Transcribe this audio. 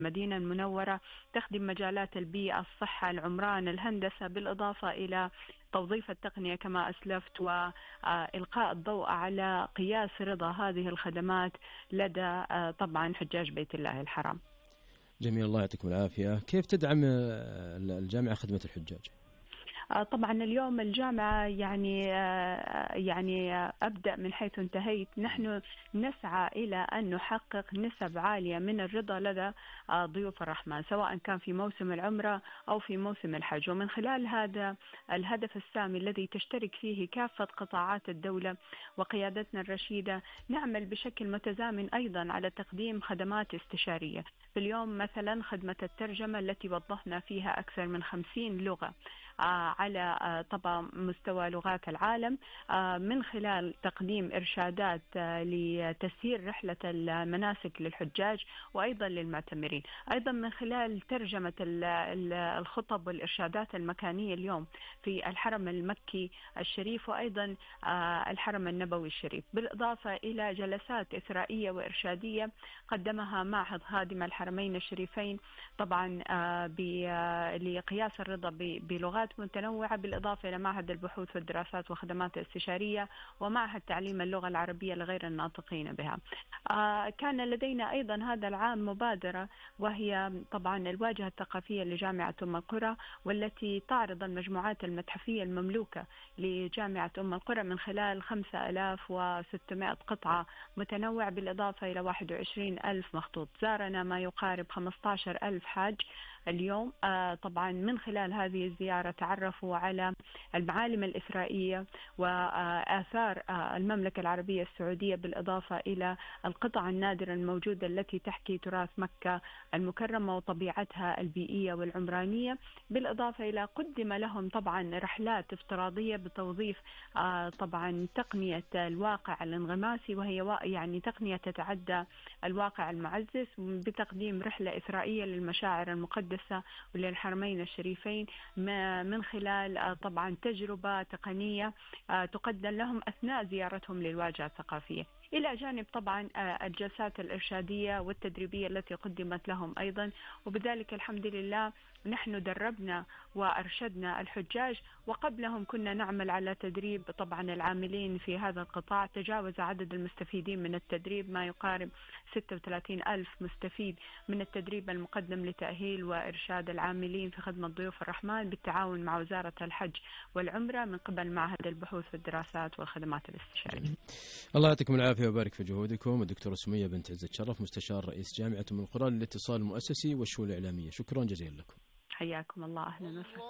المدينة المنورة، تخدم مجالات البيئة، الصحة، العمران، الهندسة، بالإضافة إلى توظيف التقنية كما أسلفت، وإلقاء الضوء على قياس رضا هذه الخدمات لدى طبعا حجاج بيت الله الحرام. جميل، الله يعطيكم العافية. كيف تدعم الجامعة خدمة الحجاج؟ طبعا اليوم الجامعة يعني أبدأ من حيث انتهيت. نحن نسعى إلى أن نحقق نسب عالية من الرضا لدى ضيوف الرحمن، سواء كان في موسم العمرة أو في موسم الحج. ومن خلال هذا الهدف السامي الذي تشترك فيه كافة قطاعات الدولة وقيادتنا الرشيدة، نعمل بشكل متزامن أيضا على تقديم خدمات استشارية. في اليوم مثلا خدمة الترجمة التي وظفنا فيها أكثر من 50 لغة على طبعا مستوى لغات العالم، من خلال تقديم إرشادات لتسهيل رحلة المناسك للحجاج وأيضا للمعتمرين، أيضا من خلال ترجمة الخطب والإرشادات المكانية اليوم في الحرم المكي الشريف وأيضا الحرم النبوي الشريف، بالإضافة إلى جلسات إثرائية وإرشادية قدمها معهد خادم الحرمين الشريفين طبعا لقياس الرضا بلغات متنوعة، بالإضافة إلى معهد البحوث والدراسات وخدمات الاستشارية ومعهد تعليم اللغة العربية لغير الناطقين بها. كان لدينا أيضا هذا العام مبادرة، وهي طبعا الواجهة الثقافية لجامعة أم القرى، والتي تعرض المجموعات المتحفية المملوكة لجامعة أم القرى من خلال 5600 قطعة متنوعة، بالإضافة إلى 21,000 مخطوط. زارنا ما يقارب 15,000 حاج اليوم. طبعا من خلال هذه الزيارة تعرفوا على المعالم الإثرائية وآثار المملكة العربية السعودية، بالإضافة إلى القطع النادرة الموجودة التي تحكي تراث مكة المكرمة وطبيعتها البيئية والعمرانية، بالإضافة إلى قدم لهم طبعا رحلات افتراضية بتوظيف طبعا تقنية الواقع الانغماسي، وهي يعني تقنية تتعدى الواقع المعزز، بتقديم رحلة إثرائية للمشاعر المقدسة وللحرمين الشريفين من خلال طبعا تجربة تقنية تقدم لهم أثناء زيارتهم للواجهة الثقافية، إلى جانب طبعا الجلسات الإرشادية والتدريبية التي قدمت لهم أيضا. وبذلك الحمد لله نحن دربنا وأرشدنا الحجاج، وقبلهم كنا نعمل على تدريب طبعا العاملين في هذا القطاع. تجاوز عدد المستفيدين من التدريب ما يقارب 36,000 مستفيد من التدريب المقدم لتأهيل وإرشاد العاملين في خدمة ضيوف الرحمن بالتعاون مع وزارة الحج والعمرة من قبل معهد البحوث والدراسات والخدمات الاستشارية. الله يعطيكم العافية ويبارك في جهودكم. الدكتورة سمية بنت عزت شرف، مستشار رئيس جامعة أم القرى للاتصال المؤسسي والشؤون الإعلامية، شكرا جزيلا لكم. حياكم الله، أهلا وسهلا.